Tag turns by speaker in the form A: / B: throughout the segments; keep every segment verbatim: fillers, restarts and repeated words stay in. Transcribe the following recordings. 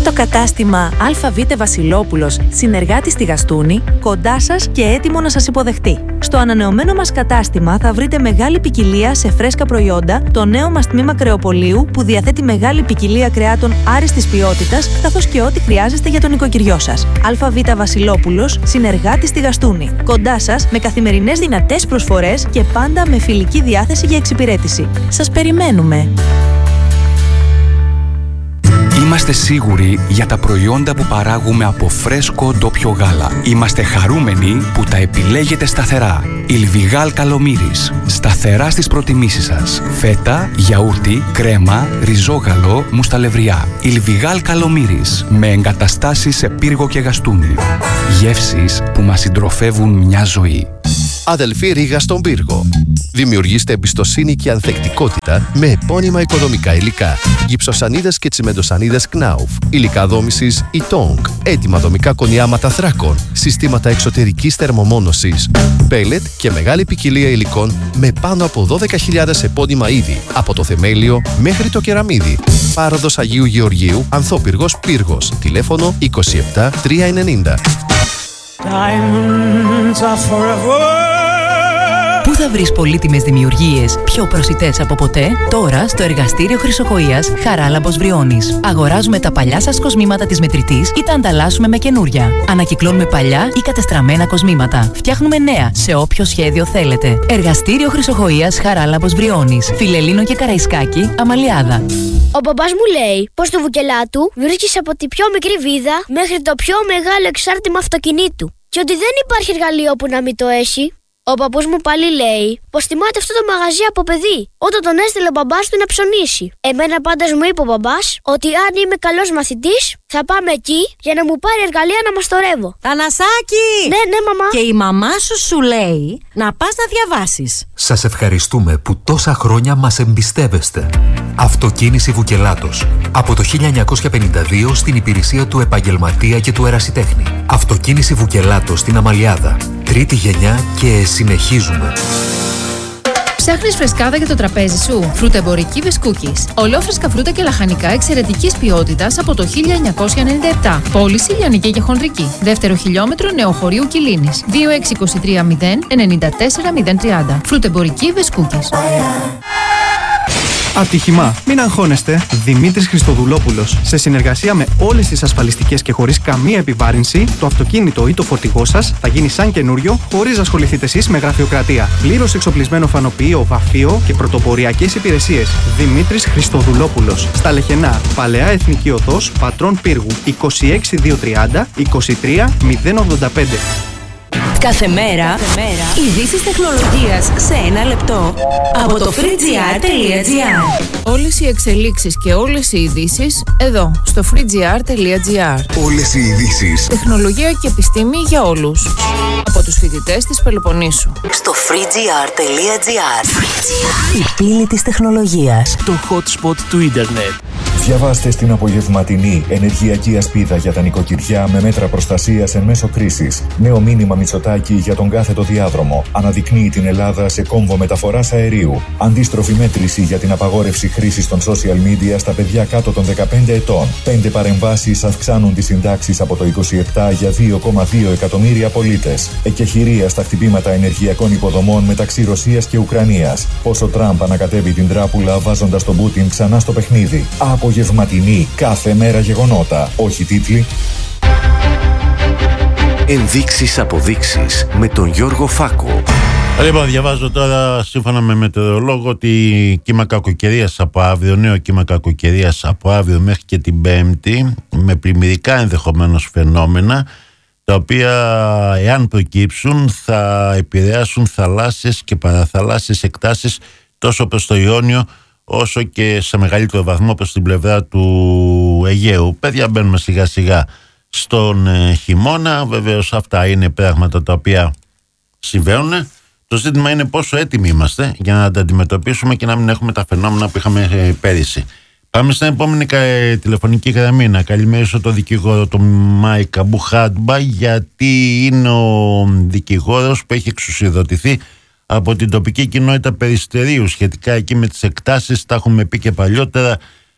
A: Το κατάστημα ΑΒ Βασιλόπουλος, συνεργάτη στη Γαστούνη, κοντά σας και έτοιμο να σας υποδεχτεί. Στο ανανεωμένο μας κατάστημα θα βρείτε μεγάλη ποικιλία σε φρέσκα προϊόντα, το νέο μας τμήμα κρεοπολίου που διαθέτει μεγάλη ποικιλία κρεάτων άριστης ποιότητας, καθώς και ό,τι χρειάζεστε για τον νοικοκυριό σας. ΑΒ Βασιλόπουλος, συνεργάτη στη Γαστούνη, κοντά σας με καθημερινές δυνατές προσφορές και πάντα με φιλική διάθεση για εξυπηρέτηση. Σας περιμένουμε!
B: Είμαστε σίγουροι για τα προϊόντα που παράγουμε από φρέσκο ντόπιο γάλα. Είμαστε χαρούμενοι που τα επιλέγετε σταθερά. Ιλβιγάλ Καλομύρης. Σταθερά στις προτιμήσεις σας. Φέτα, γιαούρτι, κρέμα, ριζόγαλο, μουσταλευριά. Ιλβιγάλ Καλομύρης. Με εγκαταστάσεις σε Πύργο και Γαστούνη. Γεύσεις που μας συντροφεύουν μια ζωή.
C: Αδελφή Ρήγα στον Πύργο. Δημιουργήστε εμπιστοσύνη και ανθεκτικότητα με επώνυμα οικοδομικά υλικά. Γυψοσανίδες και τσιμεντοσανίδες Knauf. Υλικά δόμησης Itong. Έτοιμα δομικά κονιάματα θράκων. Συστήματα εξωτερικής θερμομόνωσης. Πέλετ και μεγάλη ποικιλία υλικών με πάνω από δώδεκα χιλιάδες επώνυμα είδη. Από το θεμέλιο μέχρι το κεραμίδι. Πάροδος Αγίου Γεωργίου, Ανθόπυργος Πύργος. Τηλέφωνο είκοσι επτά τριακόσια ενενήντα.
D: Πού θα βρεις πολύτιμες δημιουργίες πιο προσιτές από ποτέ? Τώρα στο εργαστήριο Χρυσοκοΐας Χαράλαμπος Βριώνης. Αγοράζουμε τα παλιά σας κοσμήματα της μετρητής ή τα ανταλλάσσουμε με καινούρια. Ανακυκλώνουμε παλιά ή κατεστραμμένα κοσμήματα. Φτιάχνουμε νέα σε όποιο σχέδιο θέλετε. Εργαστήριο Χρυσοκοΐας Χαράλαμπος Βριώνης. Φιλελλήνο και Καραϊσκάκη, Αμαλιάδα.
E: Ο μπαμπάς μου λέει πως το Βουκελάτου βρίσκεις από τη πιο μικρή βίδα μέχρι το πιο μεγάλο εξάρτημα αυτοκινήτου. Και ότι δεν υπάρχει εργαλείο που να μην το έχει. Ο παππούς μου πάλι λέει πως θυμάται αυτό το μαγαζί από παιδί, όταν τον έστειλε ο μπαμπάς του να ψωνίσει. Εμένα πάντως μου είπε ο μπαμπάς ότι αν είμαι καλός μαθητής θα πάμε εκεί για να μου πάρει εργαλεία να μαστορεύω.
F: Θανασάκη!
E: Ναι, ναι, μαμά.
F: Και η μαμά σου σου λέει να πας να διαβάσεις.
G: Σας ευχαριστούμε που τόσα χρόνια μας εμπιστεύεστε. Αυτοκίνηση Βουκελάτος. Από το χίλια εννιακόσια πενήντα δύο στην υπηρεσία του επαγγελματία και του ερασιτέχνη. Αυτοκίνηση Βουκελάτος στην Αμαλιάδα. Τρίτη γενιά και συνεχίζουμε.
H: Ψάχνεις φρεσκάδα για το τραπέζι σου? Φρουτεμπορική Βεσκούκης. Ολόφρεσκα φρούτα και λαχανικά εξαιρετικής ποιότητας από το χίλια εννιακόσια ενενήντα επτά. Πώληση λιανική και χονδρική. Δεύτερο χιλιόμετρο Νεοχωρίου Κιλίνης. δύο έξι δύο τρία μηδέν εννιά τέσσερα μηδέν τρία μηδέν. Φρουτεμπορική Βεσκούκης.
I: Ατύχημα. Μην αγχώνεστε. Δημήτρης Χριστοδουλόπουλος. Σε συνεργασία με όλες τις ασφαλιστικές και χωρίς καμία επιβάρυνση, το αυτοκίνητο ή το φορτηγό σας θα γίνει σαν καινούριο, χωρίς να ασχοληθείτε εσείς με γραφειοκρατία. Πλήρως εξοπλισμένο φανοποιείο, βαφείο και πρωτοποριακές υπηρεσίες. Δημήτρης Χριστοδουλόπουλος. Στα Λεχενά, Παλαιά Εθνική Οδός, Πατρών Πύργου, είκοσι έξι χιλιάδες διακόσια τριάντα είκοσι τρία μηδέν ογδόντα πέντε.
D: Κάθε μέρα, ειδήσεις τεχνολογίας σε ένα λεπτό από το freegr τελεία gr.
H: Όλες οι εξελίξεις και όλες οι ειδήσεις εδώ, στο freegr τελεία gr.
B: Όλες οι ειδήσεις.
H: Τεχνολογία και επιστήμη για όλους. Από τους φοιτητές της Πελοποννήσου.
D: Στο freegr τελεία gr. Η πύλη της τεχνολογίας.
J: Το hot spot του ίντερνετ.
K: Διαβάστε στην απογευματινή ενεργειακή ασπίδα για τα νοικοκυριά με μέτρα προστασίας εν μέσω κρίσης. Νέο μήνυμα Μητσοτάκη για τον κάθετο διάδρομο. Αναδεικνύει την Ελλάδα σε κόμβο μεταφοράς αερίου. Αντίστροφη μέτρηση για την απαγόρευση χρήσης των social media στα παιδιά κάτω των δεκαπέντε ετών. Πέντε παρεμβάσεις αυξάνουν τις συντάξεις από το είκοσι επτά για δύο κόμμα δύο εκατομμύρια πολίτες. Εκεχηρία στα χτυπήματα ενεργειακών υποδομών μεταξύ Ρωσίας και Ουκρανίας. Πώς ο Τραμπ ανακατεύει την τράπουλα βάζοντας τον Πούτιν ξανά στο παιχνίδι. Απογευματινή, κάθε μέρα γεγονότα, όχι τίτλοι.
L: Ενδείξεις αποδείξεις με τον Γιώργο Φάκο.
M: Λοιπόν, διαβάζω τώρα σύμφωνα με μετεωρολόγο ότι κύμα κακοκαιρίας από αύριο, νέο κύμα κακοκαιρίας από αύριο μέχρι και την Πέμπτη, με πλημμυρικά ενδεχομένως φαινόμενα, τα οποία εάν προκύψουν θα επηρεάσουν θαλάσσιες και παραθαλάσσιες εκτάσεις τόσο προς το Ιόνιο όσο και σε μεγαλύτερο βαθμό προς την πλευρά του Αιγαίου. Παιδιά, μπαίνουμε σιγά σιγά στον ε, χειμώνα. Βεβαίως αυτά είναι πράγματα τα οποία συμβαίνουν. Το ζήτημα είναι πόσο έτοιμοι είμαστε για να τα αντιμετωπίσουμε και να μην έχουμε τα φαινόμενα που είχαμε ε, πέρυσι. Πάμε στην επόμενη ε, τηλεφωνική γραμμή. Να καλημερίσω τον δικηγόρο τον Μάικα Μπουχάντμπα, γιατί είναι ο δικηγόρος που έχει εξουσιοδοτηθεί από την τοπική κοινότητα Περιστερίου σχετικά εκεί με τις εκτάσεις. Τα έχουμε πει και παλιότερα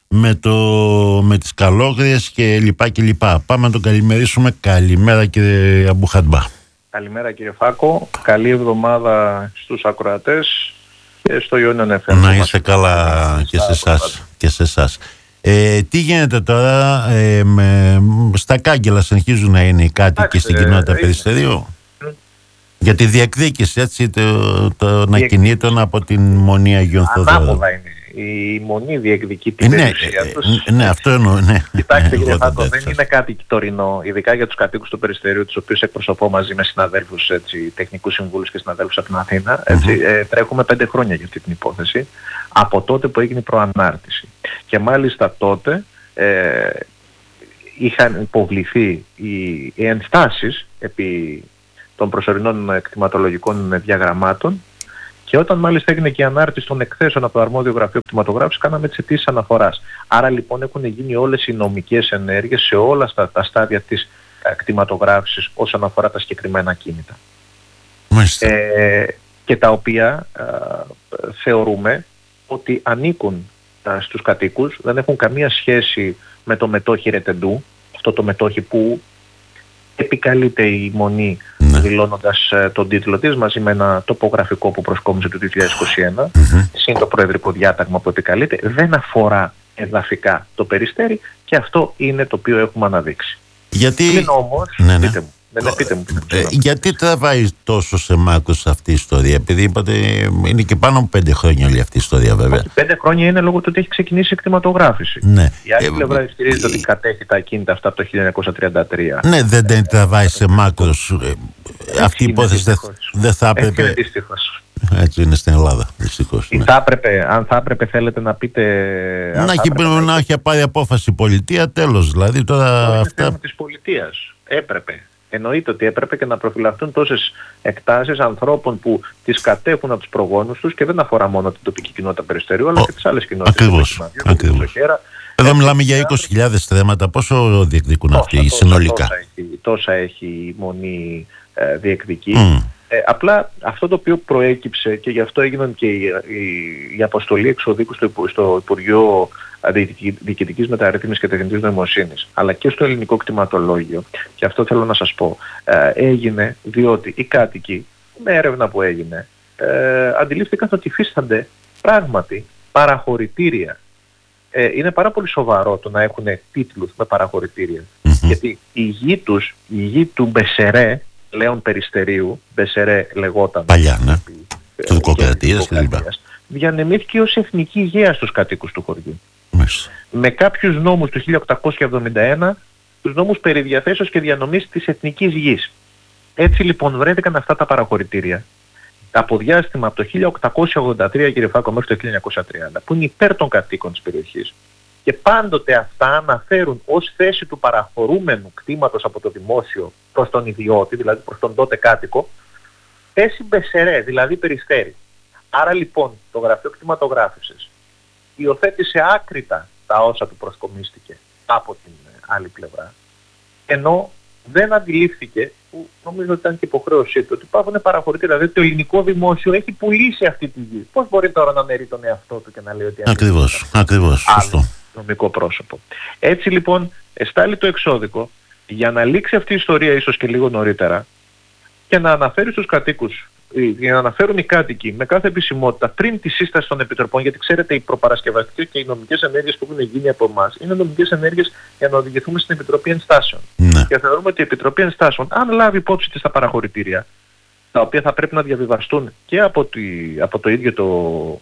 M: με, το, με τις καλόγριες και λοιπά και λοιπά. Πάμε να τον καλημερίσουμε. Καλημέρα κύριε Αμπουχαντμπά.
N: Καλημέρα κύριε Φάκο, καλή εβδομάδα στους ακροατές και στο Ιόνιον εφ εμ.
M: Να είστε καλά και σε εσάς, και σε εσάς. Ε, τι γίνεται τώρα, ε, με, στα κάγκελα συνεχίζουν να είναι οι κάτοικοι στην κοινότητα ε, Περιστερίου ε. για τη διεκδίκηση έτσι, το, των ακινήτων από την Μονή Αγίων Θοδόρων.
N: Ανάποδα είναι. Η Μονή διεκδικεί την
M: ναι,
N: περιουσία
M: ε,
N: τους.
M: Ε, ναι, αυτό εννοώ. Ναι.
N: Κοιτάξτε κύριε Φάκο, δεν είναι κάτι τωρινό, ειδικά για τους κατοίκους του Περιστερίου, τους οποίους εκπροσωπώ μαζί με συναδέλφους, έτσι, τεχνικούς συμβούλους και συναδέλφους από την Αθήνα. Έτσι, mm-hmm. ε, τρέχουμε πέντε χρόνια για αυτή την υπόθεση, από τότε που έγινε η προανάρτηση. Και μάλιστα τότε ε, είχαν υποβληθεί οι, οι ενστάσεις επί των προσωρινών κτηματολογικών διαγραμμάτων. Και όταν μάλιστα έγινε και η ανάρτηση των εκθέσεων από το αρμόδιο γραφείο κτηματογράφησης, κάναμε τις αιτήσεις αναφοράς. Άρα λοιπόν έχουν γίνει όλες οι νομικές ενέργειες σε όλα στα, τα στάδια της ε, κτηματογράφησης όσον αφορά τα συγκεκριμένα κίνητα. Ε, και τα οποία ε, θεωρούμε ότι ανήκουν ε, στους κατοίκους, δεν έχουν καμία σχέση με το μετόχι Ρετεντού, αυτό το μετόχι που επικαλείται η Μονή, ναι, δηλώνοντας ε, τον τίτλο της μαζί με ένα τοπογραφικό που προσκόμισε το δύο χιλιάδες είκοσι ένα, mm-hmm. συν το προεδρικό διάταγμα που επικαλείται, δεν αφορά εδαφικά το Περιστέρι και αυτό είναι το οποίο έχουμε αναδείξει.
M: Γιατί...
N: Πλην όμως,
M: ναι, ναι.
N: πείτε μου. Ναι, πείτε μου, πείτε μου,
M: ε, γιατί τραβάει τόσο σε μάκρος αυτή η ιστορία? Επειδή είπατε είναι και πάνω από πέντε χρόνια όλη αυτή η ιστορία βέβαια.
N: Όχι, πέντε χρόνια είναι λόγω του ότι έχει ξεκινήσει η κτηματογράφηση.
M: Ναι.
N: Η άλλη
M: ε,
N: πλευρά ισχυρίζεται ε, ότι κατέχει τα ακίνητα αυτά από το χίλια εννιακόσια τριάντα τρία.
M: Ναι, δεν την τραβάει σε μάκρος. Ε, αυτή η υπόθεση δεν δε θα έπρεπε... Έτσι είναι στην Ελλάδα, δυστυχώς.
N: Ναι. Θα έπρεπε, αν θα έπρεπε θέλετε να πείτε...
M: Να έχει, να... να έχει πάρει απόφαση η πολιτεία, τέλος. Δηλαδή τώρα
N: αυτό
M: αυτά...
N: είναι θέμα της πολιτείας. Έπρεπε. Εννοείται ότι έπρεπε και να προφυλαχθούν τόσες εκτάσεις ανθρώπων που τις κατέχουν από τους προγόνους τους και δεν αφορά μόνο την τοπική κοινότητα Περιστερίου, αλλά Ο, και τις άλλες κοινότητες.
M: Ακριβώς. ακριβώς. Εδώ μιλάμε για είκοσι χιλιάδες θέματα. Πόσο διεκδικούν τόσα, αυτοί τόσα, συνολικά?
N: Τόσα έχει, τόσα έχει η Μονή ε, διεκδική. Mm. Ε, απλά αυτό το οποίο προέκυψε και γι' αυτό έγιναν και η, η, η αποστολή εξοδίκου στο, στο Υπουργείο Διοικητικής Μεταρρύθμισης και Τεχνητής Νοημοσύνης, αλλά και στο ελληνικό κτηματολόγιο, και αυτό θέλω να σας πω, ε, έγινε διότι οι κάτοικοι με έρευνα που έγινε ε, αντιλήφθηκαν ότι υφίστανται πράγματι παραχωρητήρια. Ε, είναι πάρα πολύ σοβαρό το να έχουν τίτλους με παραχωρητήρια, mm-hmm. γιατί η γη τους, η γη του Μπεσερέ, Λέων Περιστερίου, Μπεσερέ λεγόταν
M: παλιά, ναι, του Δικοκρατίας κλπ.
N: Διανεμήθηκε ως εθνική γέα στους κατοίκους του χωριού.
M: Μάλιστα.
N: Με κάποιους νόμους του χίλια οκτακόσια εβδομήντα ένα, τους νόμους περί διαθέσεως και διανομής της εθνικής γης. Έτσι λοιπόν βρέθηκαν αυτά τα παραχωρητήρια από διάστημα από το χίλια οκτακόσια ογδόντα τρία, κύριε Φάκο, μέχρι το χίλια εννιακόσια τριάντα, που είναι υπέρ των κατοίκων της περιοχής. Και πάντοτε αυτά αναφέρουν ως θέση του παραχωρούμενου κτήματος από το δημόσιο προς τον ιδιώτη, δηλαδή προς τον τότε κάτοικο, θέση Μπεσερέ, δηλαδή Περιστέρι. Άρα λοιπόν το Γραφείο Κτηματογράφησης υιοθέτησε άκρητα τα όσα του προσκομίστηκε από την άλλη πλευρά, ενώ δεν αντιλήφθηκε, που νομίζω ότι ήταν και υποχρέωσή του, ότι υπάρχουν παραχωρητήρια, δηλαδή το ελληνικό δημόσιο έχει πουλήσει αυτή τη γη. Πώς μπορεί τώρα να μερεί τον εαυτό του και να λέει ότι...
M: Ακριβώς, ακριβώς, σωστό.
N: Νομικό πρόσωπο. Έτσι λοιπόν εστάλει το εξώδικο για να λήξει αυτή η ιστορία ίσως και λίγο νωρίτερα και να αναφέρει στους κατοίκους, για να αναφέρουν οι κάτοικοι με κάθε επισημότητα πριν τη σύσταση των επιτροπών, γιατί ξέρετε οι προπαρασκευαστικές και οι νομικές ενέργειες που έχουν γίνει από εμάς είναι νομικές ενέργειες για να οδηγηθούμε στην Επιτροπή Ενστάσεων.
M: Ναι.
N: Και θεωρούμε ότι η Επιτροπή Ενστάσεων, αν λάβει υπόψη της τα παραχωρητήρια, τα οποία θα πρέπει να διαβιβαστούν και από, τη, από το ίδιο το,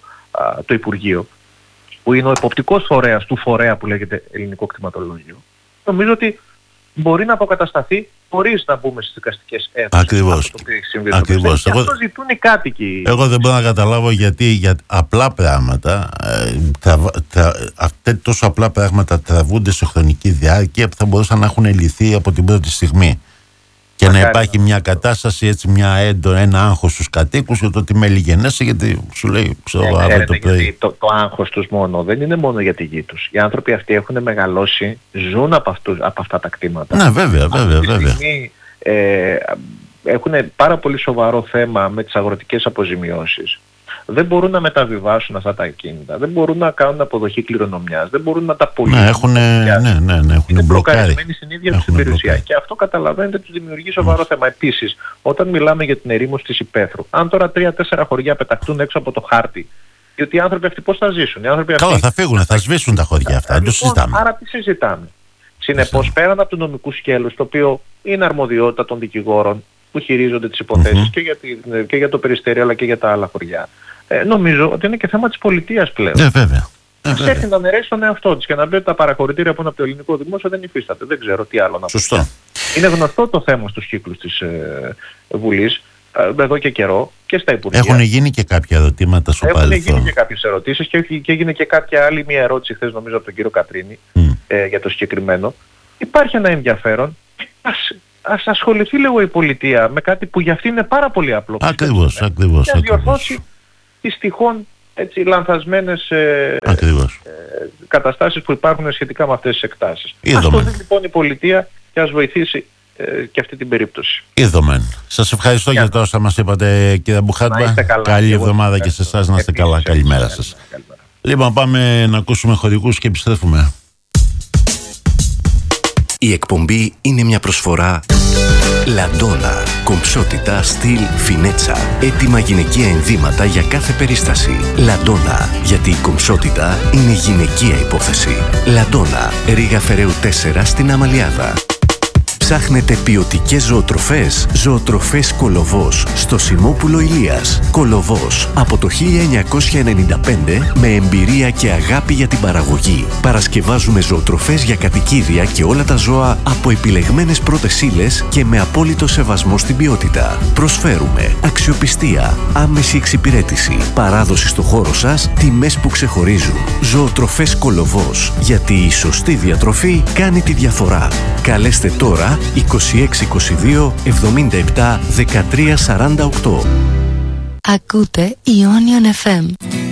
N: α, το Υπουργείο, που είναι ο εποπτικός φορέας του φορέα που λέγεται Ελληνικό Κτηματολόγιο, νομίζω ότι μπορεί να αποκατασταθεί χωρίς να μπούμε στις δικαστικές αίθουσες.
M: Ακριβώς. Ακριβώς.
N: Και αυτό ζητούν οι κάτοικοι.
M: Εγώ δεν μπορώ να καταλάβω γιατί για απλά πράγματα, ε, τα, τα, αυτά τόσο απλά πράγματα τραβούνται σε χρονική διάρκεια που θα μπορούσαν να έχουν λυθεί από την πρώτη στιγμή. Και Μακάρι. να υπάρχει μια κατάσταση, έτσι, μια έντο, ένα άγχος στους κατοίκους για το ότι με λιγενέσαι, γιατί σου λέει, ξέρω, αύριο το πρωί.
N: Το, το άγχος τους μόνο δεν είναι μόνο για τη γη τους. Οι άνθρωποι αυτοί έχουν μεγαλώσει, ζουν από, αυτούς, από αυτά τα κτήματα.
M: Ναι, βέβαια, βέβαια, βέβαια.
N: Στιγμή, ε, έχουν πάρα πολύ σοβαρό θέμα με τις αγροτικές αποζημιώσεις. δεν μπορούν να μεταβιβάσουν αυτά τα ακίνητα, δεν μπορούν να κάνουν αποδοχή κληρονομιάς, δεν μπορούν να τα πουλήσουν.
M: Ναι, έχουν, ναι, ναι, ναι, έχουν
N: είναι
M: μπλοκάρει.
N: μπλοκαρισμένοι στην ίδια τους την περιουσία. Και αυτό καταλαβαίνετε τους δημιουργεί σοβαρό mm. θέμα. Επίσης, όταν μιλάμε για την ερήμωση της υπαίθρου, αν τώρα τρία-τέσσερα χωριά πεταχτούν έξω από το χάρτη, διότι οι άνθρωποι αυτοί πώς θα ζήσουν. Οι άνθρωποι
M: Καλά,
N: αυτοί...
M: θα φύγουν, θα σβήσουν τα χωριά αυτά.
N: Λοιπόν,
M: το συζητάμε.
N: Άρα τι συζητάμε. Συνεπώς, πέραν από το νομικού σκέλος, το οποίο είναι αρμοδιότητα των δικηγόρων που χειρίζονται τις υποθέσεις mm-hmm. και, για τη, και για το Περιστέρι αλλά και για τα άλλα χωριά, ε, νομίζω ότι είναι και θέμα της πολιτείας πλέον.
M: Ναι, βέβαια.
N: Ας
M: βέβαια.
N: έρθει να νερέσει τον εαυτό της και να πει ότι τα παραχωρητήρια που είναι από το ελληνικό δημόσιο δεν υφίσταται. Δεν ξέρω τι άλλο να πω.
M: Σωστό.
N: Είναι γνωστό το θέμα στους κύκλους της ε, Βουλής ε, εδώ και καιρό και στα Υπουργεία.
M: Έχουν γίνει και κάποια ερωτήματα στο
N: Έχουν
M: παρελθόν.
N: γίνει και κάποιες ερωτήσεις και, και έγινε και κάποια άλλη μια ερώτηση χθες νομίζω από τον κύριο Κατρίνη mm. ε, για το συγκεκριμένο. Υπάρχει ένα ενδιαφέρον. Ας, ας ασχοληθεί λίγο η πολιτεία με κάτι που για αυτή είναι πάρα πολύ απλό.
M: Ακριβώς, ακριβώς.
N: Και να διορθώσει τις τυχόν έτσι λανθασμένες ε, ε, καταστάσεις που υπάρχουν σχετικά με αυτές τις εκτάσεις. Ας το δει λοιπόν η πολιτεία και ας βοηθήσει ε, και αυτή την περίπτωση.
M: Είδομεν. Σας ευχαριστώ για, για το όσα μας είπατε κύριε Μπουχάτμπα. Καλή εβδομάδα και σε εσάς να είστε καλά. Καλημέρα σας. Καλημέρα. Λοιπόν, πάμε να ακούσουμε χωρικούς και επιστρέφουμε.
L: Η εκπομπή είναι μια προσφορά Λαντόνα. Κομψότητα, στυλ, φινέτσα. Έτοιμα γυναικεία ενδύματα για κάθε περίσταση. Λαντόνα. Γιατί η κομψότητα είναι γυναικεία υπόθεση. Λαντόνα. Ρήγα Φεραίου τέσσερα στην Αμαλιάδα. Ψάχνετε ποιοτικές ζωοτροφές? Ζωοτροφές Κολοβός στο Σιμόπουλο Ηλίας. Κολοβός από το χίλια εννιακόσια ενενήντα πέντε με εμπειρία και αγάπη για την παραγωγή. Παρασκευάζουμε ζωοτροφές για κατοικίδια και όλα τα ζώα από επιλεγμένες πρώτες ύλες και με απόλυτο σεβασμό στην ποιότητα. Προσφέρουμε αξιοπιστία, άμεση εξυπηρέτηση, παράδοση στο χώρο σας, τιμές που ξεχωρίζουν. Ζωοτροφές Κολοβός. Γιατί η σωστή διατροφή κάνει τη διαφορά. Καλέστε τώρα είκοσι έξι είκοσι δύο εβδομήντα επτά δεκατρία σαράντα οκτώ.
O: Ακούτε Ionian εφ εμ.